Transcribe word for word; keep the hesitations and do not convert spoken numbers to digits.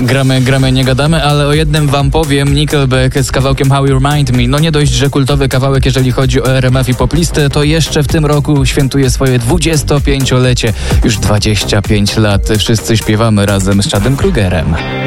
Gramy, gramy, nie gadamy, ale o jednym wam powiem. Nickelback z kawałkiem How You Remind Me. No nie dość, że kultowy kawałek, jeżeli chodzi o R M F i poplistę, to jeszcze w tym roku świętuje swoje dwudziestopięciolecie. Już dwadzieścia pięć lat wszyscy śpiewamy razem z Chadem Krugerem.